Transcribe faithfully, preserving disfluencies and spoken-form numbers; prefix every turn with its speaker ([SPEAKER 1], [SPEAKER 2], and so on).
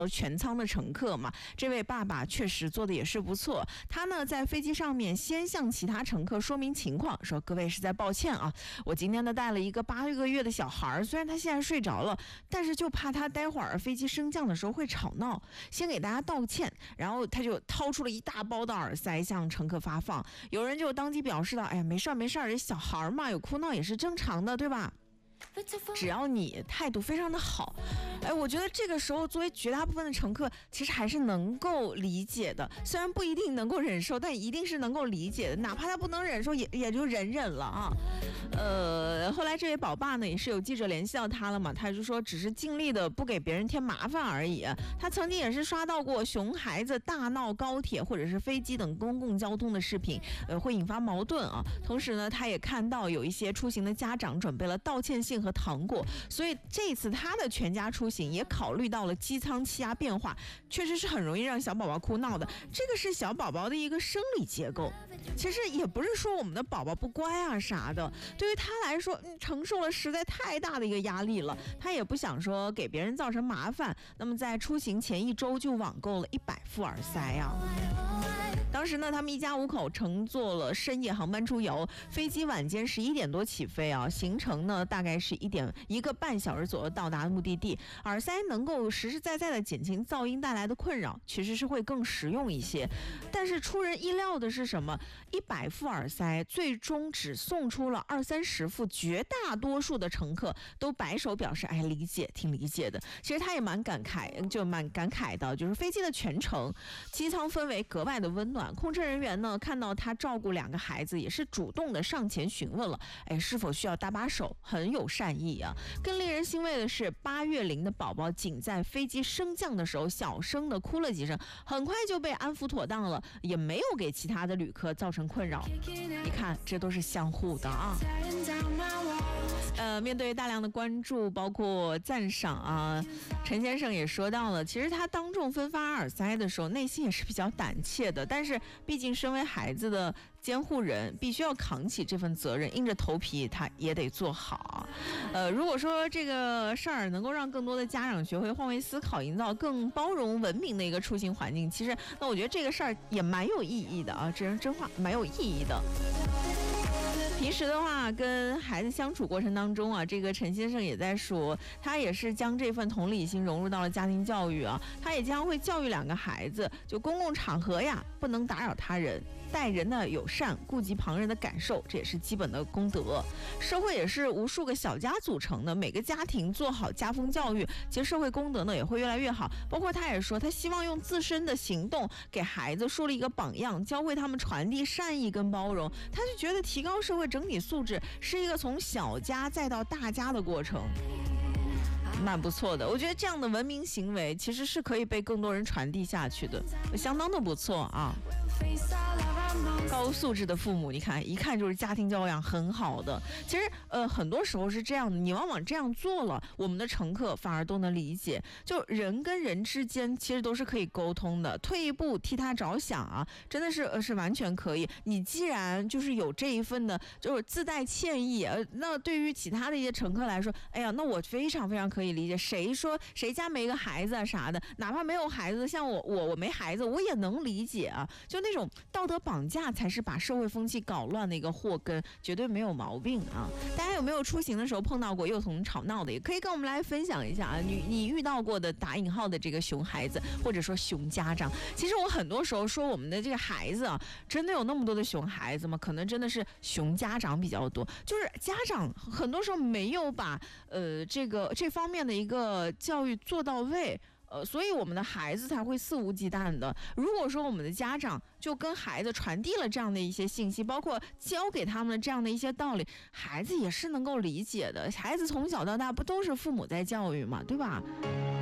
[SPEAKER 1] 全舱的乘客嘛，这位爸爸确实做的也是不错。他呢在飞机上面先向其他乘客说明情况，说各位实在抱歉啊，我今天呢带了一个八个月的小孩，虽然他现在睡着了，但是就怕他待会儿飞机升降的时候会吵闹，先给大家道歉。然后他就掏出了一大包的耳塞向乘客发放。有人就当即表示到，哎呀，没事儿没事儿，这小孩嘛有哭闹也是正常的，对吧？只要你态度非常的好，哎，我觉得这个时候作为绝大部分的乘客，其实还是能够理解的。虽然不一定能够忍受，但一定是能够理解的。哪怕他不能忍受，也也就忍忍了啊。呃，后来这位宝爸呢，也是有记者联系到他了嘛，他就说只是尽力的不给别人添麻烦而已。他曾经也是刷到过熊孩子大闹高铁或者是飞机等公共交通的视频，呃，会引发矛盾啊。同时呢，他也看到有一些出行的家长准备了道歉信和糖果，所以这次他的全家出行也考虑到了机舱气压变化，确实是很容易让小宝宝哭闹的。这个是小宝宝的一个生理结构，其实也不是说我们的宝宝不乖啊啥的，对于他来说，嗯，承受了实在太大的一个压力了，他也不想说给别人造成麻烦，那么在出行前一周就网购了一百副耳塞啊。当时呢，他们一家五口乘坐了深夜航班出游，飞机晚间十一点多起飞啊，行程呢大概是一点一个半小时左右到达目的地。耳塞能够实实在在的减轻噪音带来的困扰，其实是会更实用一些。但是出人意料的是什么？一百副耳塞最终只送出了二三十副，绝大多数的乘客都摆手表示，哎，理解，挺理解的。其实他也蛮感慨，就蛮感慨的，就是飞机的全程，机舱氛围格外的温暖。空乘人员呢，看到他照顾两个孩子，也是主动的上前询问了，哎，是否需要搭把手，很有善意啊。更令人欣慰的是，八月龄的宝宝仅在飞机升降的时候小声的哭了几声，很快就被安抚妥当了，也没有给其他的旅客造成困扰。你看，这都是相互的啊。呃，面对大量的关注，包括赞赏啊，陈先生也说到了，其实他当众分发耳塞的时候，内心也是比较胆怯的，但是毕竟身为孩子的监护人，必须要扛起这份责任，硬着头皮他也得做好。呃，如果说这个事儿能够让更多的家长学会换位思考，营造更包容文明的一个出行环境，其实那我觉得这个事儿也蛮有意义的啊，这人真话蛮有意义的。平时的话，跟孩子相处过程当中啊，这个陈先生也在说，他也是将这份同理心融入到了家庭教育啊，他也将会教育两个孩子，就公共场合呀，不能打扰他人，待人的友善，顾及旁人的感受，这也是基本的公德。社会也是无数个小家组成的，每个家庭做好家风教育，其实社会公德呢也会越来越好。包括他也说，他希望用自身的行动给孩子树立一个榜样，教会他们传递善意跟包容。他就觉得提高社会整体素质是一个从小家再到大家的过程，蛮不错的。我觉得这样的文明行为其实是可以被更多人传递下去的，相当的不错啊。高素质的父母，你看一看就是家庭教养很好的。其实呃很多时候是这样的，你往往这样做了，我们的乘客反而都能理解，就人跟人之间其实都是可以沟通的，退一步替他着想啊，真的是呃是完全可以。你既然就是有这一份的就是自带歉意，呃那对于其他的一些乘客来说，哎呀，那我非常非常可以理解，谁说谁家没个孩子啊啥的，哪怕没有孩子，像我我我没孩子我也能理解啊，就那种道德绑架才是把社会风气搞乱的一个祸根，绝对没有毛病啊。大家有没有出行的时候碰到过幼童吵闹的，也可以跟我们来分享一下啊，你你遇到过的打引号的这个熊孩子，或者说熊家长。其实我很多时候说我们的这个孩子啊，真的有那么多的熊孩子吗？可能真的是熊家长比较多，就是家长很多时候没有把呃这个这方面的一个教育做到位。呃，所以我们的孩子才会肆无忌惮的。如果说我们的家长就跟孩子传递了这样的一些信息，包括教给他们这样的一些道理，孩子也是能够理解的。孩子从小到大不都是父母在教育嘛，对吧？